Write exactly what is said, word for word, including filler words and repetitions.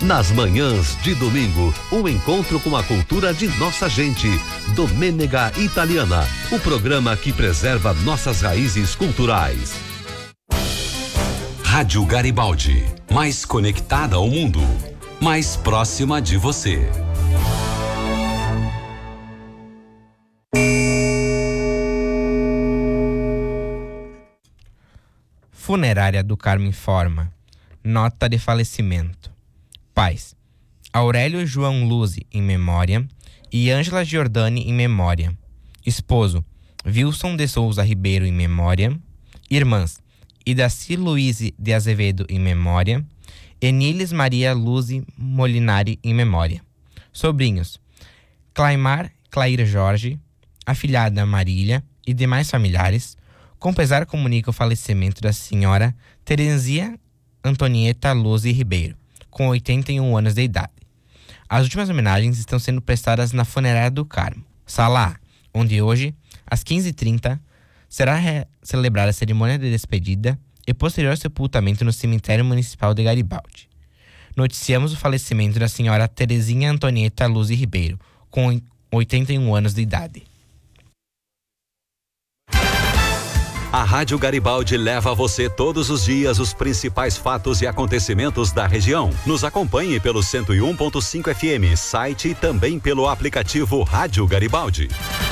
Nas manhãs de domingo, um encontro com a cultura de nossa gente. Domênega Italiana, o programa que preserva nossas raízes culturais. Rádio Garibaldi, mais conectada ao mundo, mais próxima de você. Funerária do Carmo informa. Nota de falecimento. Pais: Aurélio João Luzi, em memória, e Ângela Giordani, em memória. Esposo: Wilson de Souza Ribeiro, em memória. Irmãs: Idaci Luize de Azevedo, em memória. Eniles Maria Luzi Molinari, em memória. Sobrinhos: Claimar Clair Jorge, afilhada Marília e demais familiares. Com pesar, comunica o falecimento da senhora Teresia Antonieta Luzi Ribeiro, com oitenta e um anos de idade. As últimas homenagens estão sendo prestadas na Funerária do Carmo, Sala A, onde hoje, às quinze e trinta, será celebrada a cerimônia de despedida e posterior sepultamento no Cemitério Municipal de Garibaldi. Noticiamos o falecimento da senhora Terezinha Antonieta Luzi Ribeiro, com oitenta e um anos de idade. A Rádio Garibaldi leva a você todos os dias os principais fatos e acontecimentos da região. Nos acompanhe pelo cento e um ponto cinco F M, site e também pelo aplicativo Rádio Garibaldi.